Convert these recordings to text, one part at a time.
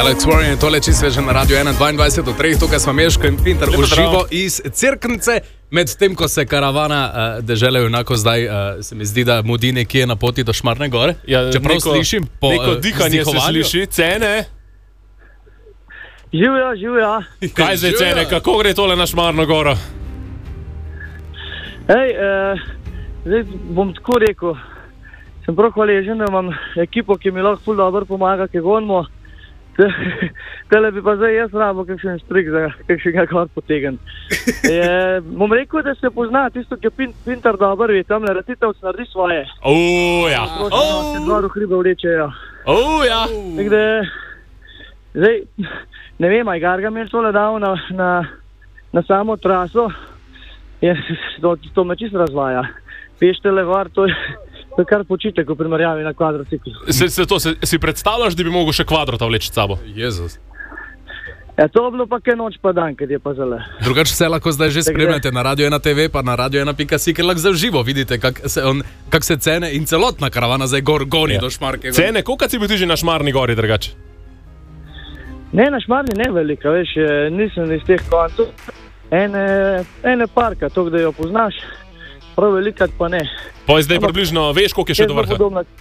Alex Warren je tole čisto že na Radio 1, 22 do 3, tukaj smo Meško in Pinter v živo iz Cerknice. Medtem, ko se karavana dežele junakov zdaj, se mi zdi, da mudi nekje na poti do Šmarne gore. Ja, čeprav slišim po neko dihanje se sliši, cene. Živijo. Kaj zdaj cene, kako gre tole na Šmarno goro? Zdaj bom tako rekel, sem prav hvaležen, da imam ekipo, ki mi lahko ful dobro pomaga, ki gonimo. Tele bi pa zdaj jaz rabo kakšen strik za kakšnega gor potegn. Bom rekel, da se pozna tisto, ki je Pintar dobro ve, tam Ratitev naredi svoje. Ja. Se dva do hriba vlečejo. Ja. Tako da, zdaj, ne vem, Garga mi je tole dal na samo traso, to me čisto razvaja. Peštele var, to je kar počitek v primerjavi na kvadrociklu. Si predstavljaš, da bi mogel še kvadrota vleči s sabo? Jezus. Ja, to bilo pa kaj noč pa dan, kad je pa zale. Drugače se lahko zdaj že spremljate na Radio 1 TV, pa na Radio 1.si, ker lahko zdaj živo vidite, kak se cene in celotna karavana zdaj goni do Šmarke. Cene, koliko si bil ti že na Šmarni gori, drugače? Ne, na Šmarni ne velika, veš, nisem iz teh koncov. Ene parka, to, da jo poznaš, prav velikat pa ne. Pa zdaj približno veš, koliko je še do vrha?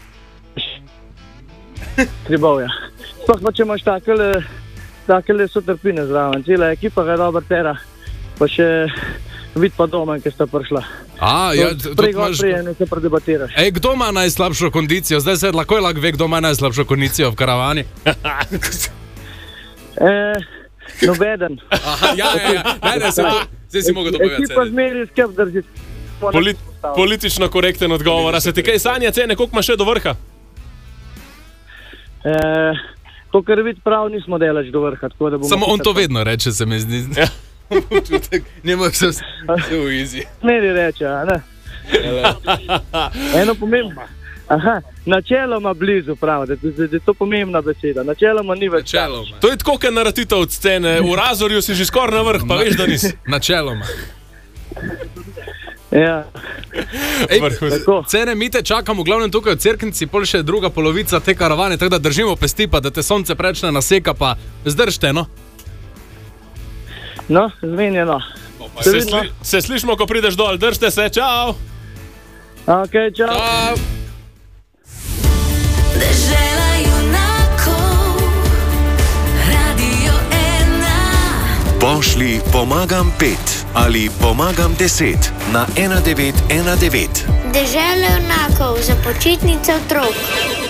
Tribovja. Sploh pa če imaš takele sotrpine zraven, cela ekipa ga dobro tera, pa še vid pa doma, ki sta prišla. Prej ne se predebatiraš. Kdo ima najslabšo kondicijo? Zdaj se lahko ve, kdo ima najslabšo kondicijo v karavani. Nobeden. Zdaj si mogel to povedati. Ekipa zmeri skep drži. Politično korekten odgovor. A se ti kaj sanja cene, koliko imaš še do vrha? To, kar vid prav, nismo delač do vrha. Samo on to vedno reče, se mi zdi. Njemu je vse v easy. Smeri reče, a ne? Eno pomembno. Načeloma blizu, prav, da je to pomembna beseda. Načeloma ni več. To je tako, ker naratite od scene. V Razorju si že skoraj na vrh, pa veš, da nisi. Načeloma. Ja. Cene mi te čakamo, glavnem tukaj v Cerknici, pol še druga polovica te karavane, tako da držimo pesti, pa da te sonce preč ne naseka, pa zdržte, no? No, zmenjeno. Se slišimo, ko prideš dol, držte se, čau! Ok, čau! Dežela junakov, Radio 1. Pošli pomagam 5 ali pomagam 10 na 1919. Dežela junakov za počitnice otrok.